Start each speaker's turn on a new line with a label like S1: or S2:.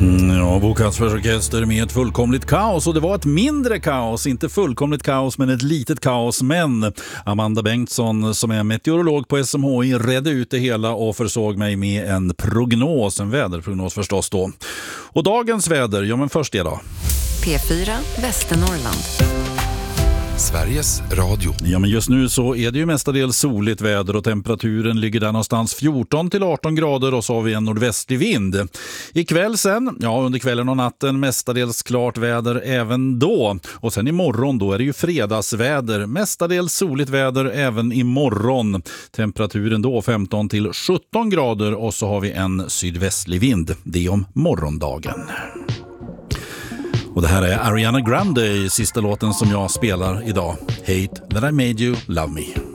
S1: Ja, Bo Kaspers Orkester med ett fullkomligt kaos, och det var ett mindre kaos, inte fullkomligt kaos men ett litet kaos, men Amanda Bengtsson som är meteorolog på SMHI redde ut det hela och försåg mig med en prognos, en väderprognos förstås då. Och dagens väder, ja men först det då.
S2: P4 Västernorrland.
S3: Sveriges Radio.
S1: Ja, men just nu så är det ju mestadels soligt väder och temperaturen ligger där någonstans 14 till 18 grader och så har vi en nordvästlig vind. Ikväll sen, ja under kvällen och natten mestadels klart väder även då. Och sen imorgon då är det ju fredagsväder, mestadels soligt väder även imorgon. Temperaturen då 15 till 17 grader och så har vi en sydvästlig vind. Det är om morgondagen. Och det här är Ariana Grande, sista låten som jag spelar idag. Hate that I made you love me.